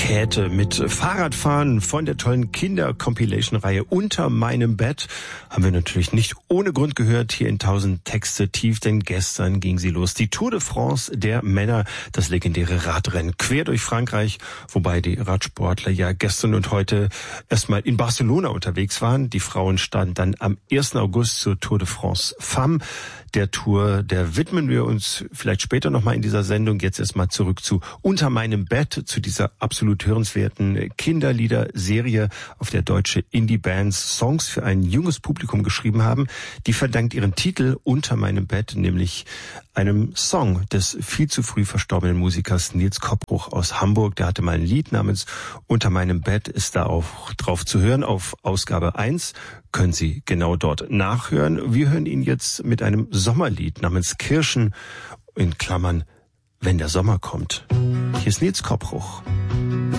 Käthe mit Fahrradfahren von der tollen Kinder-Compilation-Reihe Unter meinem Bett. Haben wir natürlich nicht ohne Grund gehört, hier in 1000 Texte tief, denn gestern ging sie los. Die Tour de France der Männer, das legendäre Radrennen quer durch Frankreich, wobei die Radsportler ja gestern und heute erstmal in Barcelona unterwegs waren. Die Frauen standen dann am 1. August zur Tour de France Femme. Der Tour, der widmen wir uns vielleicht später nochmal in dieser Sendung. Jetzt erstmal zurück zu Unter meinem Bett, zu dieser absolut hörenswerten Kinderlieder-Serie, auf der deutsche Indie-Bands Songs für ein junges Publikum geschrieben haben. Die verdankt ihren Titel Unter meinem Bett, nämlich einem Song des viel zu früh verstorbenen Musikers Nils Koppbruch aus Hamburg. Der hatte mal ein Lied namens Unter meinem Bett, ist da auch drauf zu hören auf Ausgabe 1. Können Sie genau dort nachhören. Wir hören ihn jetzt mit einem Sommerlied namens Kirschen, in Klammern, wenn der Sommer kommt. Hier ist Nils Koppbruch.